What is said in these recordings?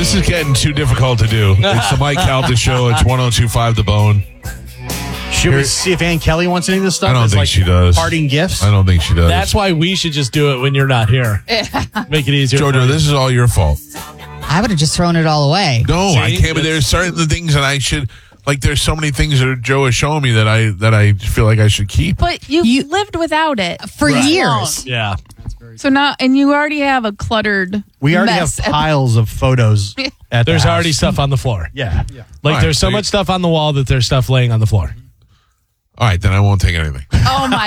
This is getting too difficult to do. It's the Mike Calta Show. It's 102.5 The Bone. Should we see if Ann Kelly wants any of this stuff? I don't think she does. Parting gifts? I don't think she does. That's why we should just do it when you're not here. Make it easier. Jojo, this is all your fault. I would have just thrown it all away. No, I can't. But there's certain things that I should. Like, there's so many things that Joe is showing me that I feel like I should keep. But you lived without it for years. Yeah. So now, and you already have a cluttered. We already mess. have piles of photos. There's already stuff on the floor. Yeah. Like, Right, there's so so much stuff on the wall that there's stuff laying on the floor. All right, then I won't take anything. Oh my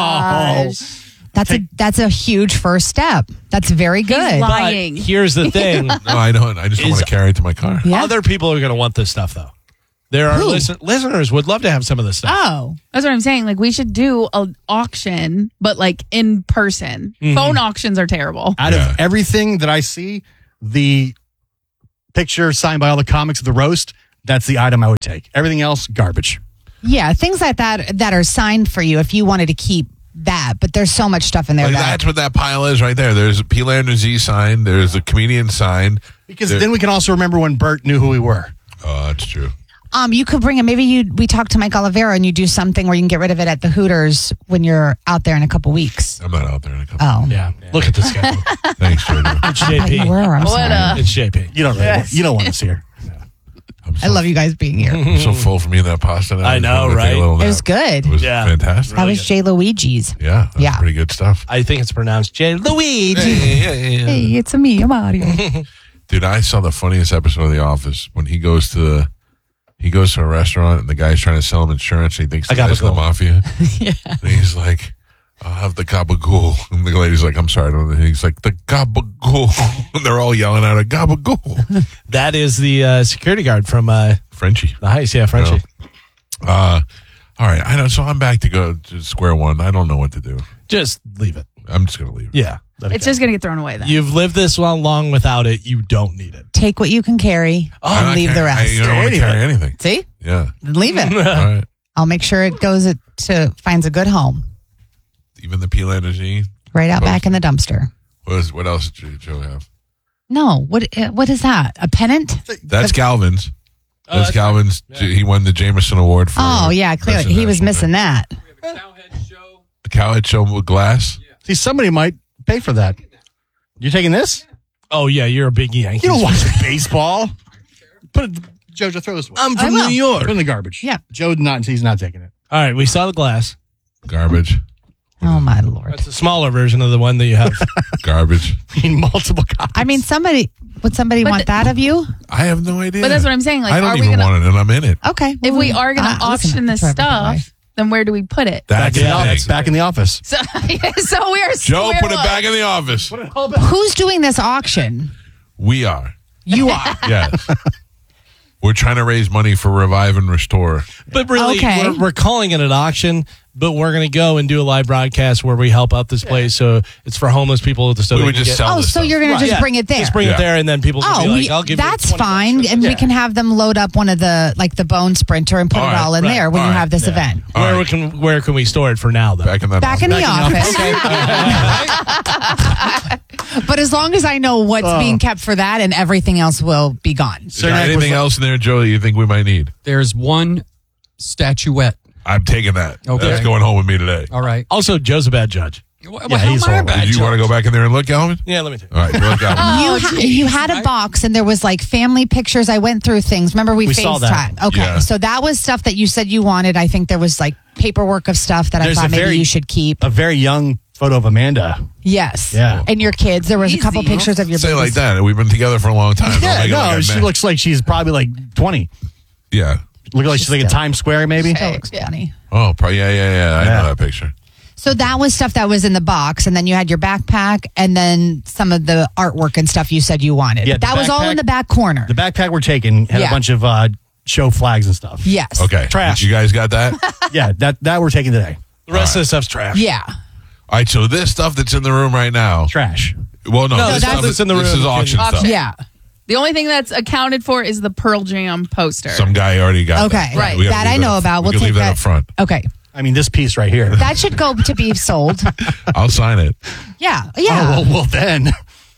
gosh! That's a huge first step. That's very good. He's But lying. here's the thing. No, I don't. I just don't want to carry it to my car. Yeah. Other people are going to want this stuff, though. There are Who? listeners would love to have some of this stuff. Oh, That's what I'm saying. Like, we should do an auction, but like in person. Mm-hmm. Phone auctions are terrible. Out Yeah. of everything that I see, the picture signed by all the comics of the roast, that's the item I would take. Everything else, garbage. yeah. Things like that are signed for you if you wanted to keep that. But there's so much stuff in there. Like, that that's what that pile is right there. There's a P. Lander Z sign. There's a comedian sign. Because There- then we can also remember when Bert knew who we were. Oh, that's true. you could bring it. Maybe we talk to Mike Oliveira and you do something where you can get rid of it at the Hooters when you're out there in a couple weeks. I'm not out there in a couple. Oh, Yeah. Look at this guy. Thanks, Jojo. It's I thought you JP. were. I'm What sorry. a- It's JP. You don't really, you don't want us here. I love you guys being here. I'm so full from eating that pasta now. I know, just wanted to take a right? little It was nap. good. It was Yeah. fantastic. That was Jay Luigi's. Yeah, that's Yeah. pretty good stuff. I think it's pronounced J. Luigi. Hey, it's a me, Mario. Dude, I saw the funniest episode of The Office when he goes to a restaurant and the guy's trying to sell him insurance and he thinks the guy's the gabagool. mafia. And he's like, I'll have the gabagool. And the lady's like, I'm sorry. And he's like, the gabagool. And they're all yelling out, a gabagool. That is the security guard from Frenchie. the heist. Yeah, Frenchie. All right. I know. So I'm back to go to square one. I don't know what to do. Just leave it. I'm just going to leave it. Yeah. let it It's go. just going to get thrown away then. You've lived this long without it. You don't need it. Take what you can carry I'm and not leave the carrying- rest. I don't want to carry anything. See? Yeah. Then leave it. All right. I'll make sure it goes finds a good home Even the P. Lander Z. right out back in the dumpster. What else did Joe have? No, what is that? A pennant? That's Calvin's. Oh, That's Calvin's. He won the Jameson Award for. Oh yeah, clearly Best he was International missing that. The Cowhead Show with glass. See, somebody might pay for that. You taking this? Oh, yeah. You're a big Yankee. You don't watch baseball. Put it, Jojo, throw this away. I'm I from will. New York. Put it in the garbage. Yeah. He's not taking it. All right. We saw the glass. Garbage. Oh my lord! That's a smaller version of the one that you have. Garbage. We need multiple copies. I mean, would somebody But want that of you? I have no idea. But that's what I'm saying. Like, I are don't we even gonna? want it, and I'm in it. Okay, If we are going to listen, auction this that's where everything stuff, then where do we put it? That's back in the the office. thing. Back in the office. So, so we are. Joe, square put it one. back in the office. Who's doing this auction? We are. You are. Yes. We're trying to raise money for Revive and Restore. But really, Okay. we're calling it an auction, but we're going to go and do a live broadcast where we help out this place. So it's for homeless people. So We they would can just get- sell Oh, this so stuff. you're gonna just Yeah. bring it there? Just bring Yeah. it there, and then people can be like, I'll give that's you $20 fine, for and this. we can have them load up one of the the bone sprinter and put All it right, all in right. there when All you right. have this event. All Where right. where can we store it for now, though? Back in that Back in the office. But as long as I know what's being kept for that, and everything else will be gone. Is there anything else in there, Joe, that you think we might need? There's one statuette. I'm taking that. Okay. That's going home with me today. All right. Also, Joe's a bad judge. Well, Yeah, how he's am I a horrible. bad Did you want to judge? go back in there and look, Calvin? Yeah, let me take All right, go look, Calvin. You had a box and there was like family pictures. I went through things. Remember we saw that. FaceTime. Okay, Yeah. so that was stuff that you said you wanted. I think there was like paperwork of stuff that There's I a thought maybe very- you should keep. A very young photo of Amanda. Yes. Yeah. And your kids. There was a couple Easy. pictures of your Say it like babies. that. We've been together for a long time. Don't Yeah, make it like no, I she met. looks like she's probably like 20. Yeah. Look like she's like in Still. Times Square, maybe. Still looks funny. Oh, probably. Yeah. I Yeah. know that picture. So that was stuff that was in the box, and then you had your backpack, and then some of the artwork and stuff you said you wanted. Yeah, But the that was all backpack- in the back corner. The backpack we're taking had Yeah. a bunch of show flags and stuff. Yes. Okay. Trash. You guys got that? Yeah, that we're taking today. The rest of the stuff's trash. Yeah. All right. So this stuff that's in the room right now. Trash. Well, no, No, this that's stuff what's in the This room. is auction Auction. stuff. Yeah. The only thing that's accounted for is the Pearl Jam poster. Some guy already got Okay. that. Right. We gotta That leave I know up- about. We We'll can take leave that that up front. Okay. I mean, this piece right here. That should go to be sold. I'll sign it. Yeah. Oh, Yeah. well then.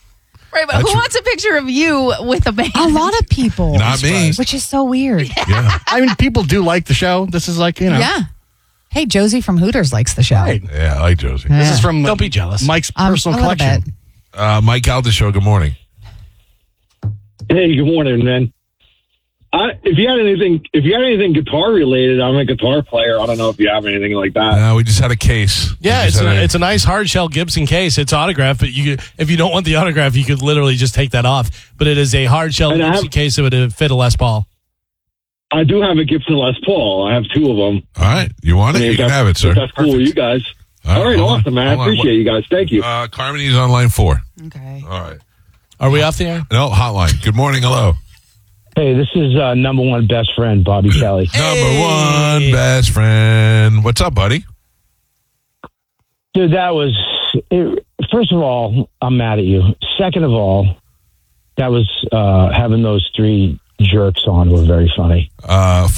Right, but who wants a picture of you with a band? A lot of people. Not me. Which is so weird. Yeah. I mean, people do like the show. This is like, Yeah. Hey, Josie from Hooters likes the show. Right. Yeah, I like Josie. This is from Don't be jealous. Mike's A personal little collection. bit. Mike Alda Show, good morning. Hey, good morning, man. If you had anything guitar related, I'm a guitar player. I don't know if you have anything like that. No, we just had a case. Yeah, We just had it's a nice hard shell Gibson case. It's autographed, but if you don't want the autograph, you could literally just take that off. But it is a hard shell And I Gibson have- case that would fit a Les Paul. I do have a Gibson Les Paul. I have two of them. All right. You want it? You can have it, sir. That's cool with you guys. All right, hold on. awesome, man. I Hold on. appreciate you guys. Thank you. Carmony's on line 4. Okay. All right. Are we off the air? No, hotline. Good morning. Hello. Hey, this is number one best friend, Bobby Kelly. Number one best friend. What's up, buddy? Dude, that was... first of all, I'm mad at you. Second of all, that was having those three jerks on were very funny.